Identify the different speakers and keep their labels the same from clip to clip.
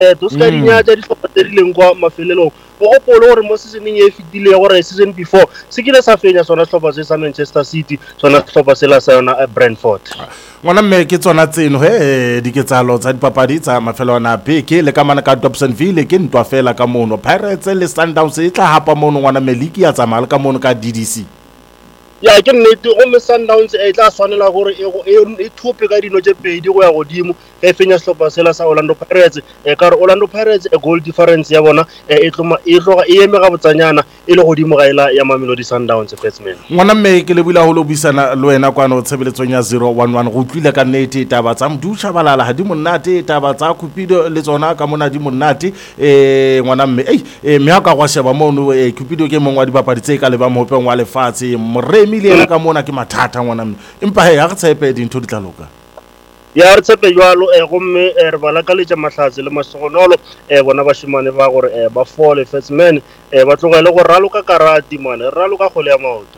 Speaker 1: those ka dinya tsa ditlhopha tse di leng kwa mafelelong o gopole gore mo seasoneng e fetile gore season before se kile sa fenya sona setlhopha se sa Manchester City sona setlhopha se la sa yona Brentford.
Speaker 2: ngwana mme ke tsona tseno diketsalo tsa dipapadi tsa mafelo ana beke le ka mana ka Dobsonville ke ntwa fela ka mono Pirates le Sundowns e tla hapa mono ngwana mme league ya tsamaya ka mono ka DDC.
Speaker 1: Ya ke nnete go me Sundowns e tla swanela gore e thope ka dino tse pedi go ya godimo e fenya setlhopha sela sa Orlando Pirates ka re Orlando Pirates goal difference ya bona e tloga e eme ga botsanyana e le godimo ga ela ya Mamelodi Sundowns Fatsman.
Speaker 2: ngwana mme ke le bula ho lo buisana le wena kwano tshebeletsong ya 011 go tlile ka nnete taba tsa mdusha balala ha di monate taba tsa Cupido le tsona ka mona di monate ngwana mme me ha ka go sheba mono Cupido ke mongwa di bapadi tse ka le ba mohopeng wa lefatshe moremi le ena ka mona ke mathata ngwana mme empa ha re tshepe dintho di tla loka
Speaker 1: ya re tshepe jwalo gomme re bala ka letša mahlatse le masogonolo bona bashimane ba gore ba fole Fatsman ba tlogele go raloka karati mane raloka kgole ya maoto.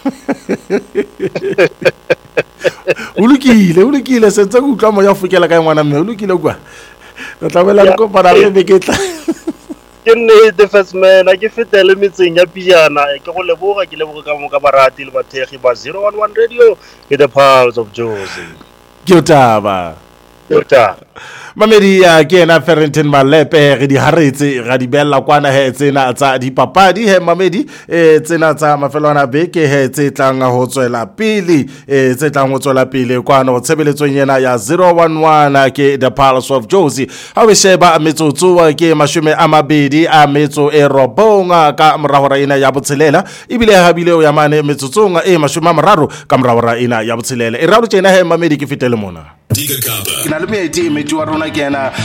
Speaker 2: o lokile sentse go utlwa mo ya fokela ka ngwana mme o lokile kwa re tlamela re kopana re beketla
Speaker 1: ke nnete Fatsman a ke fetele metseng ya pijana ke go leboga ke leboga ka moka barati le bathegi ba 011 radio ke the Pulse of Jozi
Speaker 2: ke taba mamedi ya ke ena Ferrington Malepe re di haretse ga di bella kwana tsena tsa dipapadi mamedi tsena tsa mafelwana beke tse tlang ho tswela pele kwana go tshebeletsong yena ya 011 ke the Pulse of Jozi ha we sheba metsotso ke mashume a mabedi a metso e robonga ka morahora ina ya botshelela ibile ha bile o ya mane metsotsonga mashume a mararo ka morahora ina ya botshelela e ralo tsena mamedi ke fetele mona Diga Kapa. Ina le meti wa rona ke ena